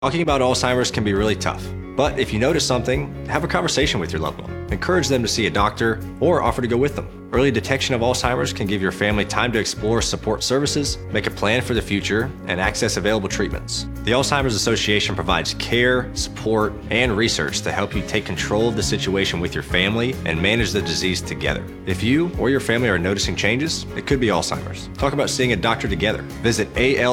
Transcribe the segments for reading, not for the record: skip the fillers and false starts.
Talking about Alzheimer's can be really tough, but if you notice something, have a conversation with your loved one. Encourage them to see a doctor or offer to go with them. Early detection of Alzheimer's can give your family time to explore support services, make a plan for the future, and access available treatments. The Alzheimer's Association provides care, support, and research to help you take control of the situation with your family and manage the disease together. If you or your family are noticing changes, it could be Alzheimer's. Talk about seeing a doctor together. Visit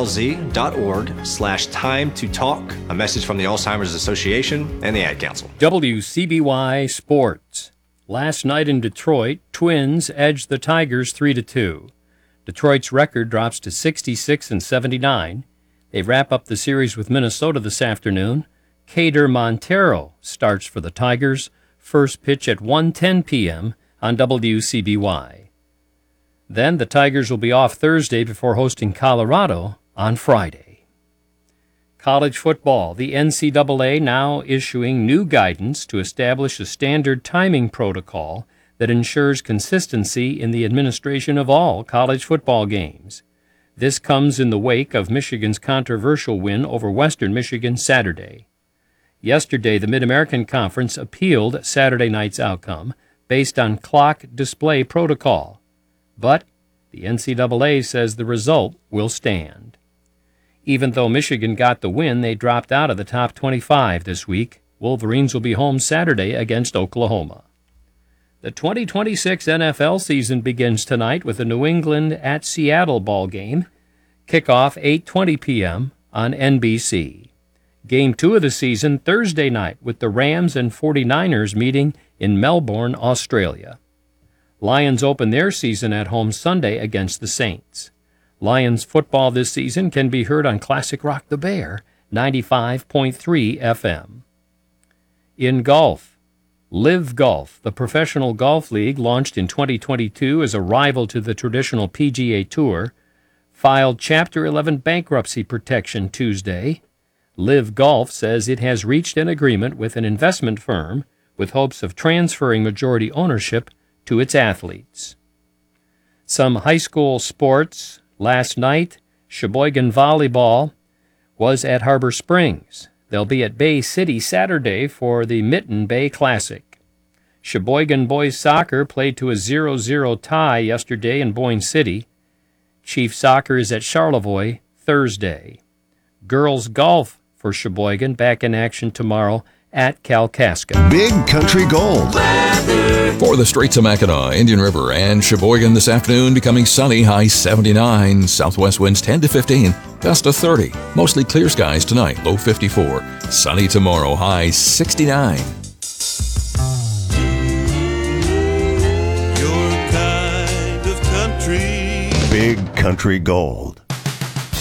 alz.org/time to talk. A message from the Alzheimer's Association and the Ad Council. WCBY Sports. Last night in Detroit, Twins edged the Tigers 3-2. Detroit's record drops to 66-79. They wrap up the series with Minnesota this afternoon. Kader Montero starts for the Tigers. First pitch at 1:10 p.m. on WCBY. Then the Tigers will be off Thursday before hosting Colorado on Friday. College football. The NCAA now issuing new guidance to establish a standard timing protocol that ensures consistency in the administration of all college football games. This comes in the wake of Michigan's controversial win over Western Michigan Saturday. Yesterday, the Mid-American Conference appealed Saturday night's outcome based on clock display protocol, but the NCAA says the result will stand. Even though Michigan got the win, they dropped out of the top 25 this week. Wolverines will be home Saturday against Oklahoma. The 2026 NFL season begins tonight with the New England at Seattle ball game. Kickoff 8:20 p.m. on NBC. Game 2 of the season Thursday night with the Rams and 49ers meeting in Melbourne, Australia. Lions open their season at home Sunday against the Saints. Lions football this season can be heard on Classic Rock the Bear, 95.3 FM. In golf, Live Golf, the professional golf league launched in 2022 as a rival to the traditional PGA Tour, filed Chapter 11 bankruptcy protection Tuesday. Live Golf says it has reached an agreement with an investment firm with hopes of transferring majority ownership to its athletes. Some high school sports. Last night, Sheboygan Volleyball was at Harbor Springs. They'll be at Bay City Saturday for the Mitten Bay Classic. Sheboygan Boys Soccer played to a 0-0 tie yesterday in Boyne City. Chief Soccer is at Charlevoix Thursday. Girls Golf for Sheboygan back in action tomorrow at Kalkaska. Big Country Gold. For the Straits of Mackinac, Indian River, and Sheboygan this afternoon, becoming sunny, high 79. Southwest winds 10 to 15, gust to 30. Mostly clear skies tonight, low 54. Sunny tomorrow, high 69. Your kind of country. Big Country Gold.